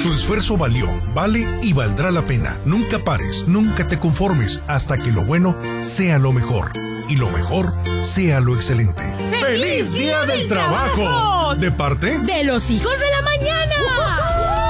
Tu esfuerzo valió, vale y valdrá la pena. Nunca pares, nunca te conformes hasta que lo bueno sea lo mejor y lo mejor sea lo excelente. ¡Feliz Día del Trabajo! ¿De parte? De los hijos de la mañana.